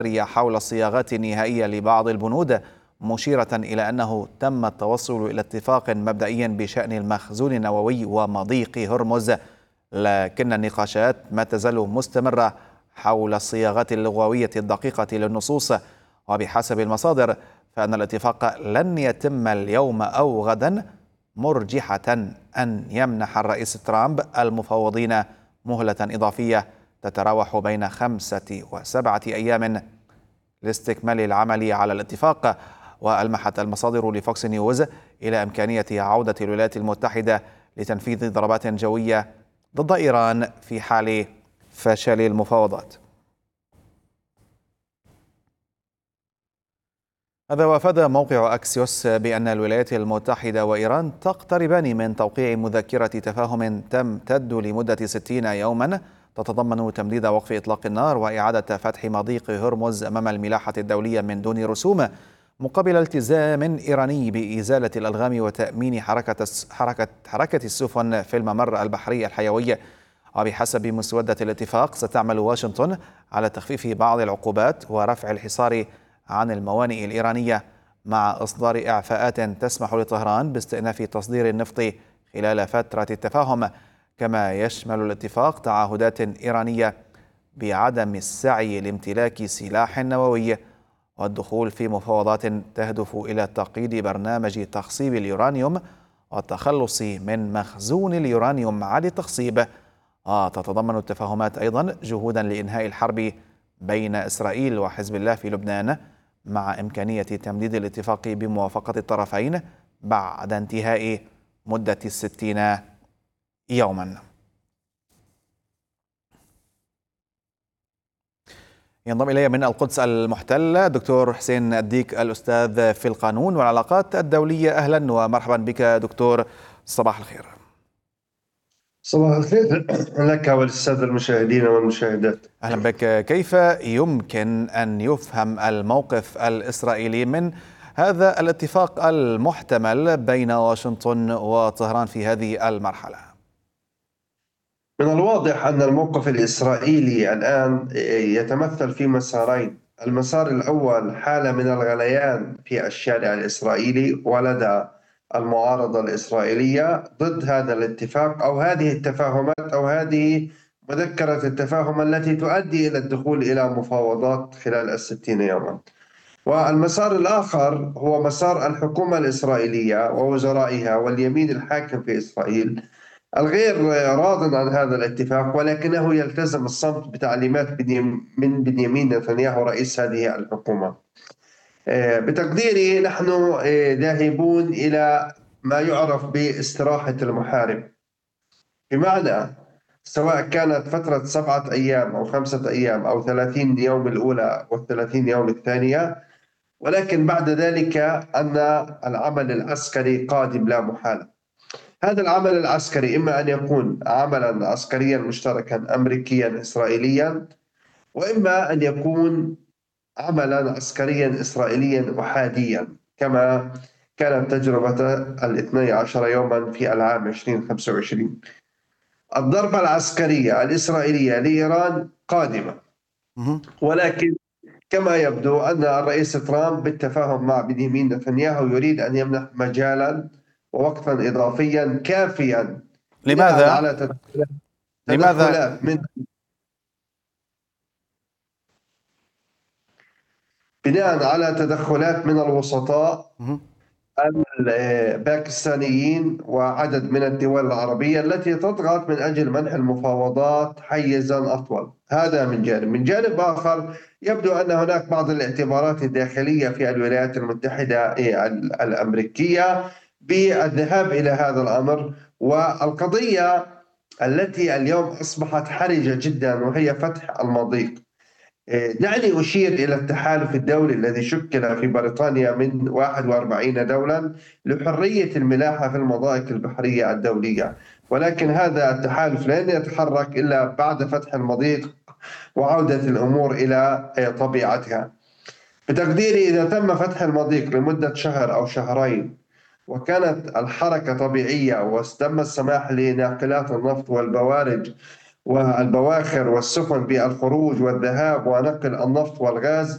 حول صياغات نهائية لبعض البنود، مشيرة إلى أنه تم التوصل إلى اتفاق مبدئي بشأن المخزون النووي ومضيق هرمز، لكن النقاشات ما تزال مستمرة حول الصياغات اللغوية الدقيقة للنصوص. وبحسب المصادر فإن الاتفاق لن يتم اليوم أو غدا، مرجحة أن يمنح الرئيس ترامب المفوضين مهلة إضافية تتراوح بين 5 و7 أيام لاستكمال العمل على الاتفاق. وألمحت المصادر لفوكس نيوز إلى إمكانية عودة الولايات المتحدة لتنفيذ ضربات جوية ضد إيران في حال فشل المفاوضات. هذا وأفاد موقع أكسيوس بأن الولايات المتحدة وإيران تقتربان من توقيع مذكرة تفاهم تمتد لمدة 60 يوما، تتضمن تمديد وقف إطلاق النار وإعادة فتح مضيق هرمز أمام الملاحة الدولية من دون رسوم، مقابل التزام إيراني بإزالة الألغام وتأمين حركة السفن في الممر البحري الحيوي. وبحسب مسودة الاتفاق ستعمل واشنطن على تخفيف بعض العقوبات ورفع الحصار عن الموانئ الإيرانية، مع إصدار إعفاءات تسمح لطهران باستئناف تصدير النفط خلال فترة التفاهم. كما يشمل الاتفاق تعهدات إيرانية بعدم السعي لامتلاك سلاح نووي والدخول في مفاوضات تهدف إلى تقييد برنامج تخصيب اليورانيوم والتخلص من مخزون اليورانيوم عالي التخصيب. تتضمن التفاهمات أيضا جهودا لإنهاء الحرب بين إسرائيل وحزب الله في لبنان، مع إمكانية تمديد الاتفاق بموافقة الطرفين بعد انتهاء مدة 60 يوما. ينضم إلي من القدس المحتلة دكتور حسين الديك، الأستاذ في القانون والعلاقات الدولية. أهلا ومرحبا بك دكتور، صباح الخير. صباح الخير لك وللسادة المشاهدين والمشاهدات. أهلا بك. كيف يمكن أن يفهم الموقف الإسرائيلي من هذا الاتفاق المحتمل بين واشنطن وطهران في هذه المرحلة؟ من الواضح أن الموقف الإسرائيلي الآن يتمثل في مسارين. المسار الأول حالة من الغليان في الشارع الإسرائيلي ولدى المعارضة الإسرائيلية ضد هذا الاتفاق أو هذه التفاهمات أو هذه مذكرة التفاهم التي تؤدي إلى الدخول إلى مفاوضات خلال 60 يوما. والمسار الآخر هو مسار الحكومة الإسرائيلية ووزرائها واليمين الحاكم في إسرائيل الغير راض عن هذا الاتفاق، ولكنه يلتزم الصمت بتعليمات من بنيامين نتنياهو رئيس هذه الحكومة. بتقديري نحن ذاهبون إلى ما يعرف باستراحة المحارب، بمعنى سواء كانت فترة 7 أيام أو 5 أيام أو 30 يوم الأولى وال30 يوم الثانية، ولكن بعد ذلك أن العمل العسكري قادم لا محالة. هذا العمل العسكري إما أن يكون عملا عسكريا مشتركا أمريكيا إسرائيليا، وإما أن يكون عملا عسكريا إسرائيليا أحاديا كما كانت تجربة 12 يوما في العام 2025. الضربة العسكرية الإسرائيلية لإيران قادمة، ولكن كما يبدو أن الرئيس ترامب بالتفاهم مع بنيامين نتنياهو يريد أن يمنح مجالا ووقتا إضافيا كافيا لماذا؟ على لماذا؟ بناء على تدخلات من الوسطاء الباكستانيين وعدد من الدول العربية التي تضغط من أجل منح المفاوضات حيزا أطول. هذا من جانب. من جانب آخر يبدو أن هناك بعض الاعتبارات الداخلية في الولايات المتحدة الأمريكية بالذهاب إلى هذا الأمر، والقضية التي اليوم أصبحت حرجة جدا وهي فتح المضيق. دعني أشير إلى التحالف الدولي الذي شكل في بريطانيا من 41 دولة لحرية الملاحة في المضائق البحرية الدولية، ولكن هذا التحالف لن يتحرك إلا بعد فتح المضيق وعودة الأمور إلى طبيعتها. بتقديري إذا تم فتح المضيق لمدة شهر أو شهرين وكانت الحركة طبيعية وتم السماح لناقلات النفط والبوارج والبواخر والسفن بالخروج والذهاب ونقل النفط والغاز،